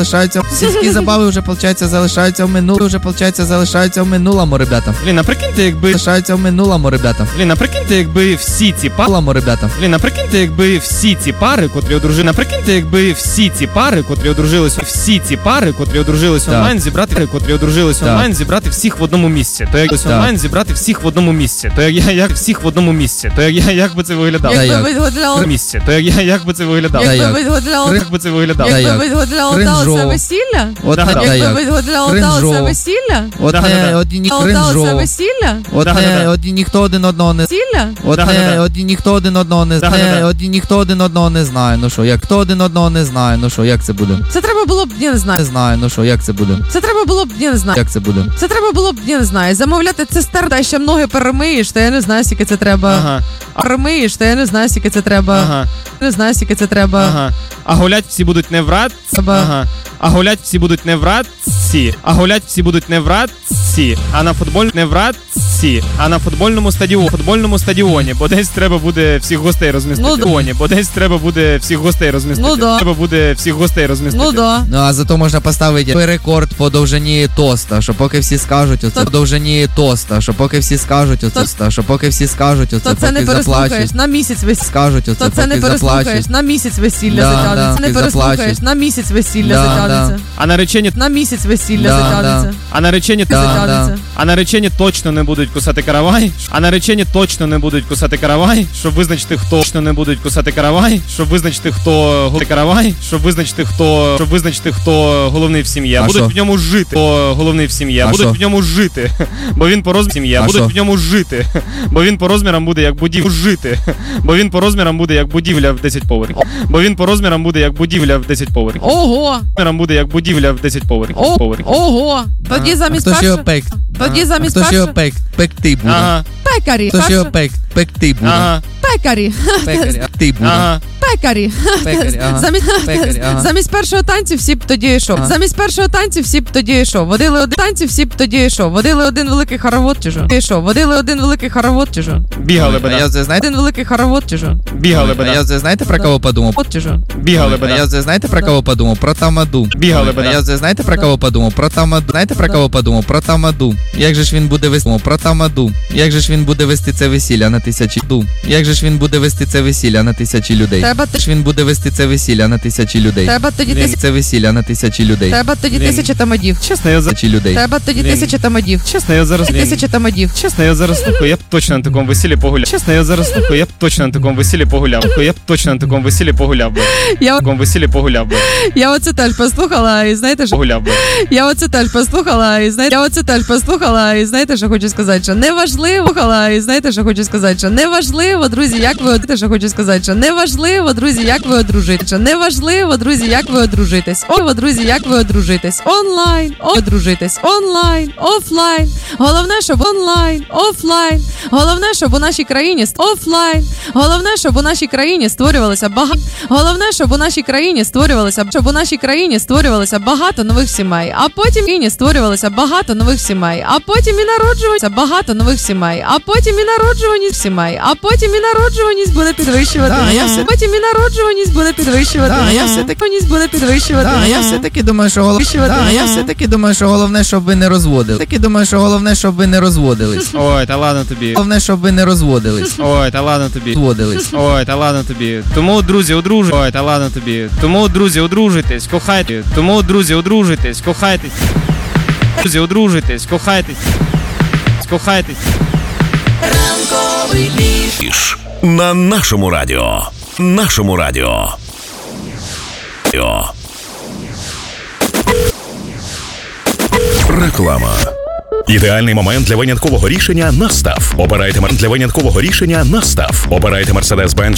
залишаються сільські забави вже, получається, залишаються в минулому, ребята. Блін, а прикиньте, якби... Залишаються в минулому, ребята. Блін, а прикиньте, якби всі ці пари... Ребята. Блін, а прикиньте, якби всі ці пари, котрі одружилися... Наприкиньте, якби всі ці пари, котрі одружились онлайн, зібрати всіх в одному місці. То як онлайн зібрати всіх в одному місці. То як всіх в одному місці. То як би це виглядало? Місці. То як би це виглядало? Як би це виглядало? Якби ви відгадали це весілля? Якби ви відгадали це весілля? Ніхто один одного не ніхто один одного не знає. Ніхто один одного не знає. Ну що, як хто один одного не знає, ну що, як це буде? Це треба було б, я не знаю. Не знаю, ну що, як це буде? Це треба було б, я не знаю. Як це буде? Це треба було б, я не знаю. Замовляти цистерн, та ще ноги перемиєш, то я не знаю, скільки це треба. Ага. Перемиєш, то я не знаю, скільки це треба. Ага. Не знаю, скільки це треба. Ага. А гулять всі будуть не в радці. Ага. А гулять всі будуть не в радці. А гулять всі будуть не в радці. А на не в радці. А на футбольному стадіоні. Бо десь треба буде всіх гостей розмістити. Ну да. Треба буде всіх гостей розмістити. Ну да. Ну а зато можна поставити рекорд по довжині тоста, що поки всі скажуть оце. По довжині тоста, що поки всі скажуть оце. То це не переслухаєш на місяць весілля. Скажуть оце, То це не переслухаєш на місяць весілля затягнеться. Не переслухаєш на місяць весілля затягнеться. А наречені на місяць весілля затягнеться. А наречені затягнеться. А наречені точно не будуть кусати каравай. Щоб визначити хто головний в сім'ї. А будуть в ньому жити. Будуть в ньому жити. Бо він по розмірам будуть в ньому жити. Бо він по розмірам буде як будівля в 10 поверхів. Ого. Ого. Тоді замість першого. Тоді замість першого. Пекти буде. Ага. Пекарі. Хто ж його пекти буде? Ага. Пекарі. Ти буде. Ага. Пекарі. Замість першого танцю всі б тоді йшов. Водили один великий хоровод чи що? Бігали би. Я це знаєте? Один великий хоровод чи що? Бігали би. Я це знаєте про кого подумав? Бігали би. Я це знаєте про кого подумав? Про Тамаду. Бігали би. Я це знаєте про кого подумав? Про Тамаду. Знаєте про кого подумав? Про Тамаду. Як же ж він буде вести? Про Тамаду. Як же ж він буде вести це весілля на тисячі людей? Як же ж він буде вести це весілля на тисячі людей? Він буде вести це весілля на тисячі людей. Треба тоді це весілля на тисячі людей. Треба тоді 1000 тамадів. Чесно, я Тисячі людей. Треба тоді 1000 тамадів. Чесно, я зараз 1000 тамадів. Чесно, я зараз слухаю, я б точно на такому весіллі погуляв. Я оце теж послухала і знаєте, що хочу сказати, що неважливо, неважливо, друзі, як ви одружитесь. Онлайн, офлайн. Головне, щоб онлайн, офлайн. Головне, щоб у нашій країні офлайн. Головне, щоб у нашій країні створювалося багато нових сімей. А потім і народжувалося багато нових сімей. А потім і народжуваність буде підвищувати. Я все-таки думаю, що головне, щоб ви не розводились. Ой, та ладно тобі. Головне, щоб ви не розводились. Ой, та ладно тобі. Ой, та ладно тобі. Тому, друзі, одружуйтесь, кохайте. Ранковий ліж на нашому радіо. Реклама. Ідеальний момент для виняткового рішення настав. Обирайте Mercedes-Benz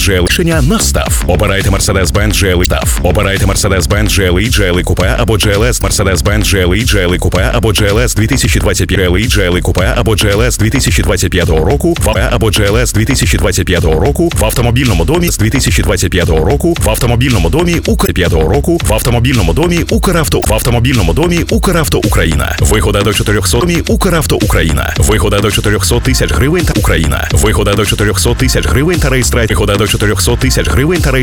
GLE, GLE Coupe або GLS, Mercedes-Benz GLE, GLE Coupe або GLS 2025 GLE Coupe або GLS 2025 року або GLS 2025 року в автомобільному домі з 2025 року в автомобільному домі Укравто Україна. Вихода до 400 Укравто Україна. Вихода до 400 тисяч гривень та Україна. Вихода до 400 тисяч гривень та реєстрація.